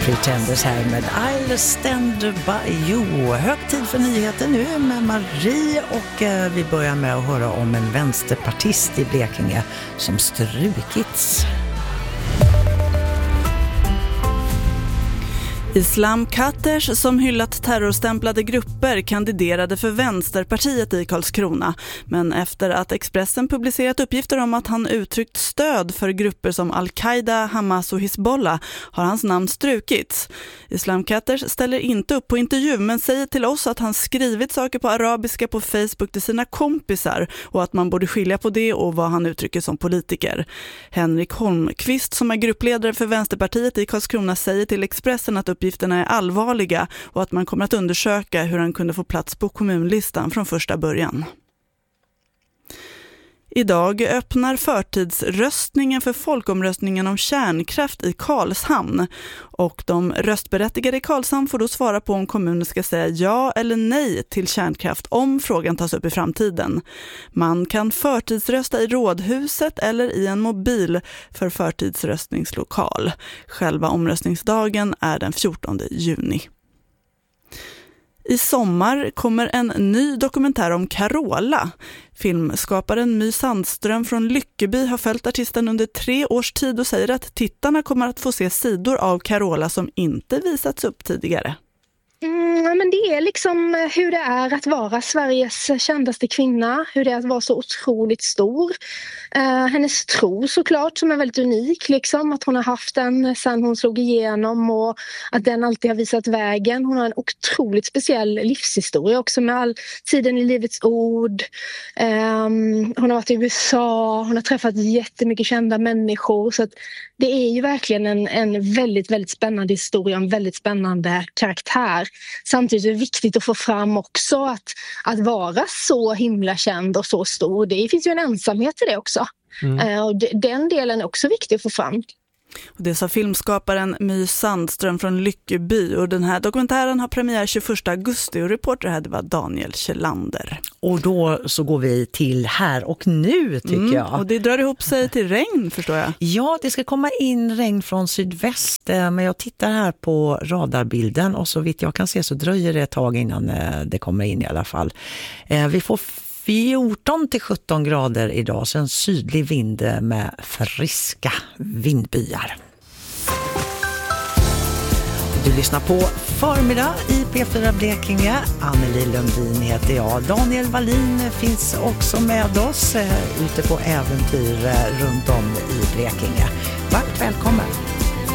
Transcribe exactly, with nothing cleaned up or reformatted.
Pretenders här med I'll stand by you. Hög tid för nyheter nu med Marie och eh, vi börjar med att höra om en vänsterpartist i Blekinge som strukits. Islam Katters, som hyllat terrorstämplade grupper, kandiderade för Vänsterpartiet i Karlskrona. Men efter att Expressen publicerat uppgifter om att han uttryckt stöd för grupper som Al-Qaida, Hamas och Hizbollah har hans namn strukits. Islam Katters ställer inte upp på intervju men säger till oss att han skrivit saker på arabiska på Facebook till sina kompisar och att man borde skilja på det och vad han uttrycker som politiker. Henrik Holmqvist, som är gruppledare för Vänsterpartiet i Karlskrona, säger till Expressen att uppgifterna är allvarliga och att man kommer att undersöka hur han kunde få plats på kommunlistan från första början. Idag öppnar förtidsröstningen för folkomröstningen om kärnkraft i Karlshamn och de röstberättigade i Karlshamn får då svara på om kommunen ska säga ja eller nej till kärnkraft om frågan tas upp i framtiden. Man kan förtidsrösta i rådhuset eller i en mobil för förtidsröstningslokal. Själva omröstningsdagen är den fjortonde juni. I sommar kommer en ny dokumentär om Carola. Filmskaparen My Sandström från Lyckeby har följt artisten under tre års tid och säger att tittarna kommer att få se sidor av Carola som inte visats upp tidigare. Mm, men det är liksom hur det är att vara Sveriges kändaste kvinna, hur det är att vara så otroligt stor. Uh, hennes tro såklart som är väldigt unik, liksom, att hon har haft den sedan hon slog igenom och att den alltid har visat vägen. Hon har en otroligt speciell livshistoria också med all tiden i Livets ord. Um, hon har varit i U S A, hon har träffat jättemycket kända människor, så att det är ju verkligen en, en väldigt, väldigt spännande historia, en väldigt spännande karaktär. Samtidigt är det viktigt att få fram också att, att vara så himla känd och så stor. Det finns ju en ensamhet i det också. Mm. Och den delen är också viktig att få fram. Och det sa filmskaparen My Sandström från Lyckeby och den här dokumentären har premiär tjugoförsta augusti och reporter här det var Daniel Kjellander. Och då så går vi till här och nu tycker mm, jag. Och det drar ihop sig till regn förstår jag. Ja, det ska komma in regn från sydväst men jag tittar här på radarbilden och så vitt jag kan se så dröjer det ett tag innan det kommer in i alla fall. Vi får fjorton till sjutton grader idag, så en sydlig vind med friska vindbyar. Du lyssnar på Förmiddag i P fyra Blekinge. Anneli Lundin heter jag. Daniel Wallin finns också med oss ute på äventyr runt om i Blekinge. Varmt välkommen!